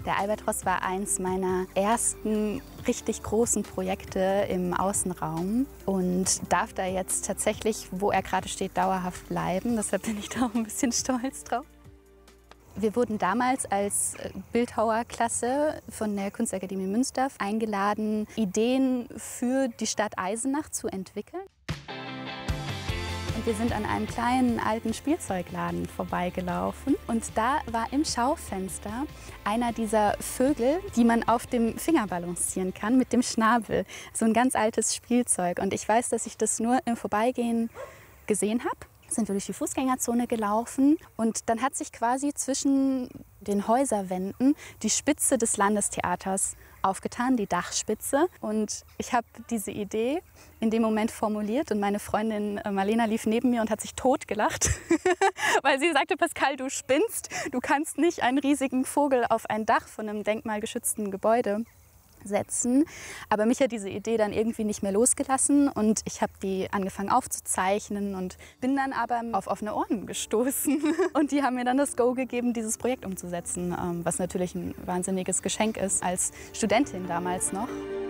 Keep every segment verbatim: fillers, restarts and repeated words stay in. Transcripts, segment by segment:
Der Albatros war eins meiner ersten richtig großen Projekte im Außenraum und darf da jetzt tatsächlich, wo er gerade steht, dauerhaft bleiben. Deshalb bin ich da auch ein bisschen stolz drauf. Wir wurden damals als Bildhauerklasse von der Kunstakademie Münster eingeladen, Ideen für die Stadt Eisenach zu entwickeln. Und wir sind an einem kleinen alten Spielzeugladen vorbeigelaufen und da war im Schaufenster einer dieser Vögel, die man auf dem Finger balancieren kann mit dem Schnabel. So ein ganz altes Spielzeug. Und ich weiß, dass ich das nur im Vorbeigehen gesehen habe. Sind wir durch die Fußgängerzone gelaufen und dann hat sich quasi zwischen den Häuserwänden die Spitze des Landestheaters aufgetan, die Dachspitze. Und ich habe diese Idee in dem Moment formuliert und meine Freundin Marlena lief neben mir und hat sich totgelacht, weil sie sagte, Pascal, du spinnst, du kannst nicht einen riesigen Vogel auf ein Dach von einem denkmalgeschützten Gebäude setzen. Aber mich hat diese Idee dann irgendwie nicht mehr losgelassen und ich habe die angefangen aufzuzeichnen und bin dann aber auf offene Ohren gestoßen. Und die haben mir dann das Go gegeben, dieses Projekt umzusetzen, was natürlich ein wahnsinniges Geschenk ist, als Studentin damals noch.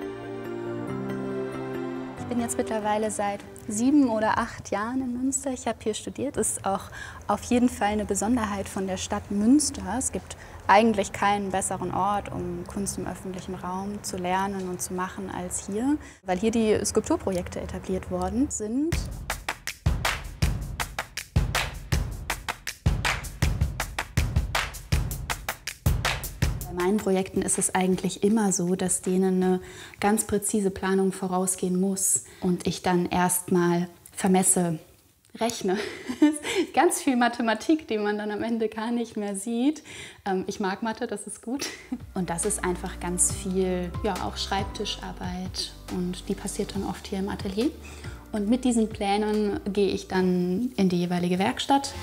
Ich bin jetzt mittlerweile seit sieben oder acht Jahren in Münster. Ich habe hier studiert. Das ist auch auf jeden Fall eine Besonderheit von der Stadt Münster. Es gibt eigentlich keinen besseren Ort, um Kunst im öffentlichen Raum zu lernen und zu machen als hier, weil hier die Skulpturprojekte etabliert worden sind. Bei meinen Projekten ist es eigentlich immer so, dass denen eine ganz präzise Planung vorausgehen muss und ich dann erstmal vermesse, rechne. Ganz viel Mathematik, die man dann am Ende gar nicht mehr sieht. Ich mag Mathe, das ist gut. Und das ist einfach ganz viel, ja, auch Schreibtischarbeit und die passiert dann oft hier im Atelier. Und mit diesen Plänen gehe ich dann in die jeweilige Werkstatt.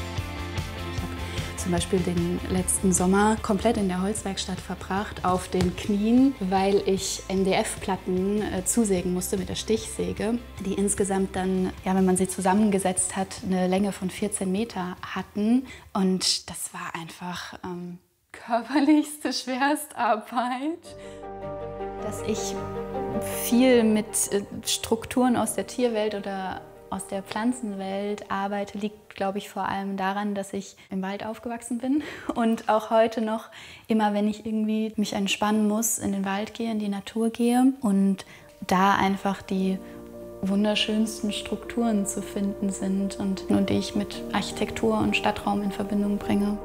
Zum Beispiel den letzten Sommer komplett in der Holzwerkstatt verbracht, auf den Knien, weil ich M D F-Platten äh, zusägen musste mit der Stichsäge, die insgesamt dann, ja, wenn man sie zusammengesetzt hat, eine Länge von vierzehn Meter hatten. Und das war einfach ähm, körperlichste Schwerstarbeit. Dass ich viel mit äh, Strukturen aus der Tierwelt oder aus der Pflanzenwelt arbeite, liegt, glaube ich, vor allem daran, dass ich im Wald aufgewachsen bin und auch heute noch, immer wenn ich irgendwie mich entspannen muss, in den Wald gehe, in die Natur gehe und da einfach die wunderschönsten Strukturen zu finden sind und, und die ich mit Architektur und Stadtraum in Verbindung bringe.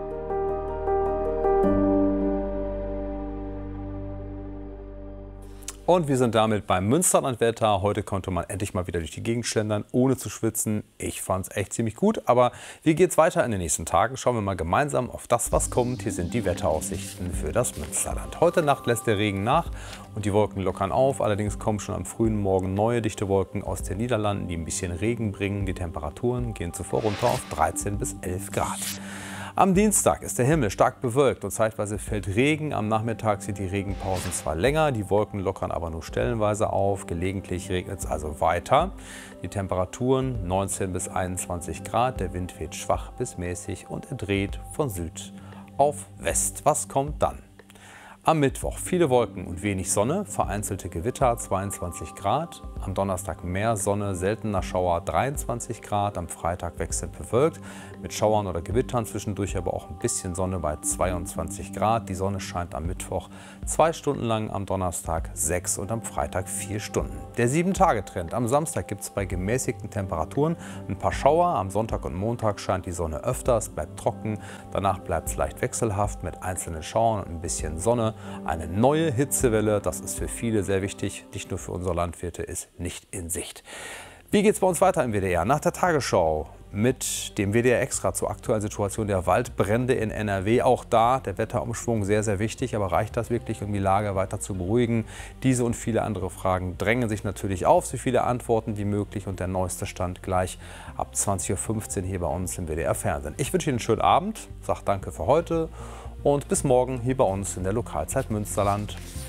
Und wir sind damit beim Münsterlandwetter. Heute konnte man endlich mal wieder durch die Gegend schlendern, ohne zu schwitzen. Ich fand es echt ziemlich gut. Aber wie geht es weiter in den nächsten Tagen? Schauen wir mal gemeinsam auf das, was kommt. Hier sind die Wetteraussichten für das Münsterland. Heute Nacht lässt der Regen nach und die Wolken lockern auf. Allerdings kommen schon am frühen Morgen neue dichte Wolken aus den Niederlanden, die ein bisschen Regen bringen. Die Temperaturen gehen zuvor runter auf dreizehn bis elf Grad. Am Dienstag ist der Himmel stark bewölkt und zeitweise fällt Regen. Am Nachmittag sind die Regenpausen zwar länger, die Wolken lockern aber nur stellenweise auf. Gelegentlich regnet es also weiter. Die Temperaturen neunzehn bis einundzwanzig Grad, der Wind weht schwach bis mäßig und er dreht von Süd auf West. Was kommt dann? Am Mittwoch viele Wolken und wenig Sonne, vereinzelte Gewitter zweiundzwanzig Grad. Am Donnerstag mehr Sonne, seltener Schauer dreiundzwanzig Grad. Am Freitag wechselnd bewölkt mit Schauern oder Gewittern, zwischendurch aber auch ein bisschen Sonne bei zweiundzwanzig Grad. Die Sonne scheint am Mittwoch zwei Stunden lang, am Donnerstag sechs und am Freitag vier Stunden. Der sieben-Tage-Trend. Am Samstag gibt es bei gemäßigten Temperaturen ein paar Schauer. Am Sonntag und Montag scheint die Sonne öfter, es bleibt trocken. Danach bleibt es leicht wechselhaft mit einzelnen Schauern und ein bisschen Sonne. Eine neue Hitzewelle, das ist für viele sehr wichtig, nicht nur für unsere Landwirte, ist nicht in Sicht. Wie geht es bei uns weiter im W D R? Nach der Tagesschau mit dem W D R Extra zur aktuellen Situation der Waldbrände in N R W. Auch da der Wetterumschwung sehr, sehr wichtig. Aber reicht das wirklich, um die Lage weiter zu beruhigen? Diese und viele andere Fragen drängen sich natürlich auf. So viele Antworten wie möglich und der neueste Stand gleich ab zwanzig Uhr fünfzehn hier bei uns im W D R Fernsehen. Ich wünsche Ihnen einen schönen Abend, sage danke für heute und bis morgen hier bei uns in der Lokalzeit Münsterland.